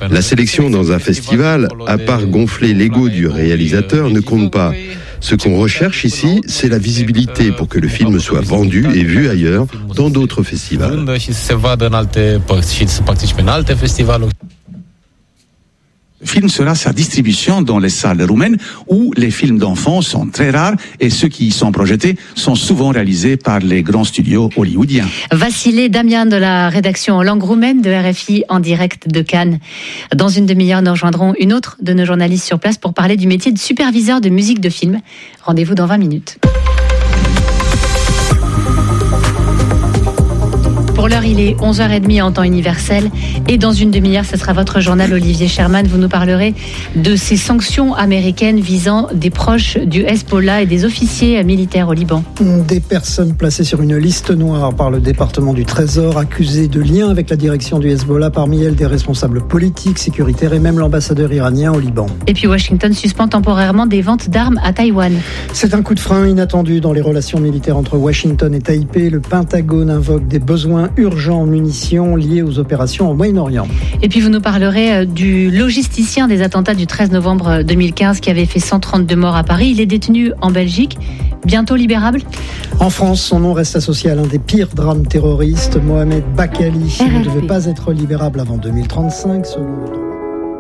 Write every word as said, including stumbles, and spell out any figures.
La sélection dans un festival, à part gonfler l'ego du réalisateur, ne compte pas. Ce qu'on recherche ici, c'est la visibilité pour que le film soit vendu et vu ailleurs, dans d'autres festivals. Le film sera sa distribution dans les salles roumaines où les films d'enfants sont très rares et ceux qui y sont projetés sont souvent réalisés par les grands studios hollywoodiens. Vasile Damian de la rédaction en langue roumaine de R F I en direct de Cannes. Dans une demi-heure, nous rejoindrons une autre de nos journalistes sur place pour parler du métier de superviseur de musique de film. Rendez-vous dans vingt minutes. Pour l'heure, il est onze heures trente en temps universel. Et dans une demi-heure, ce sera votre journal Olivier Sherman. Vous nous parlerez de ces sanctions américaines visant des proches du Hezbollah et des officiers militaires au Liban. Des personnes placées sur une liste noire par le département du Trésor, accusées de liens avec la direction du Hezbollah, parmi elles des responsables politiques, sécuritaires et même l'ambassadeur iranien au Liban. Et puis Washington suspend temporairement des ventes d'armes à Taïwan. C'est un coup de frein inattendu dans les relations militaires entre Washington et Taipei. Le Pentagone invoque des besoins urgents en munitions liés aux opérations au Moyen-Orient. Et puis vous nous parlerez du logisticien des attentats du treize novembre deux mille quinze qui avait fait cent trente-deux morts à Paris. Il est détenu en Belgique, bientôt libérable. En France, son nom reste associé à l'un des pires drames terroristes. Mohamed Bakali ne devait pas être libérable avant deux mille trente-cinq selon le droit.